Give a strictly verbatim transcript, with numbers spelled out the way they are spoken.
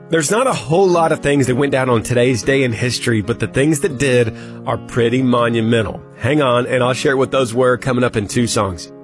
There's not a whole lot of things that went down on today's day in history, but the things that did are pretty monumental. Hang on, and I'll share what those were coming up in two songs.